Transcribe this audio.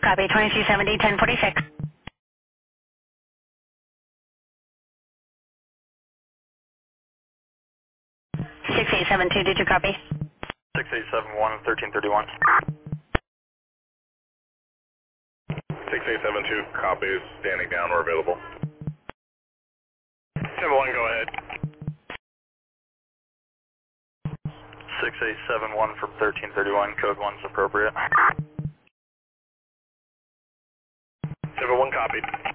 copy, 2270, 1046. 6872, did you copy? 6871, 1331. 6872, copies, standing down, we're available. 71, go ahead. 6871 from 1331, code 1's appropriate. 71, copied.